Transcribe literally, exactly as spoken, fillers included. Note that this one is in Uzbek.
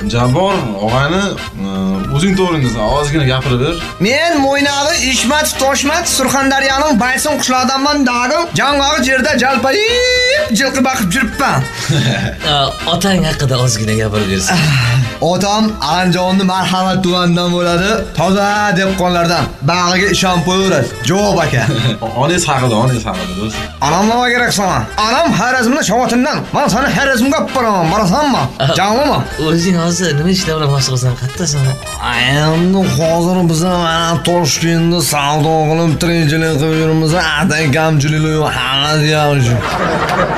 Jabor og'ani o'zing to'g'ringiz ozgina gapirib ber. Men Mo'ynoqi Ishmat Toshmat Surxondaryoning Bayson qishlog'idanman dag'im. Jang'og'i yerda jalpayib, jilqi baqib yuribman. Otang haqida ozgina gapirib bersin. Otam Andijonning Marhamat tumanidan bo'ladi. Toza dehqonlardan. Bag'iga ishon qo'yaveradi. Javob aka. Onangiz haqida, onangiz haqida do'st. Anam nima kerak sana? Anam Xorazmning Shovotindan. Men seni Xorazmga olib boraman. Borasanmi? Jangomi? O'zing hozir nima ishlar bilan mashg'ulsan? Qayerdasan? Endi hozir biz mana Toshkentda savdo qilib, tirikchilik qilib yuribmiz. Aday kamchilik yo'q, hamma yaxshi.